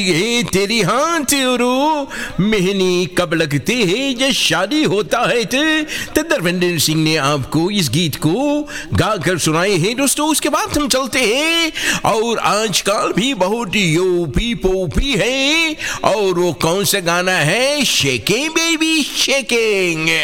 ये तेरी हाँ तेरू मेहनी कब लगती है जब शादी होता है तो धर्मेंद्र सिंह ने आपको इस गीत को गाकर सुनाए हैं दोस्तों। उसके बाद हम चलते हैं और आजकल भी बहुत यूपी पोपी है और वो कौन सा गाना है, शेकिंग बेबी शेकिंग।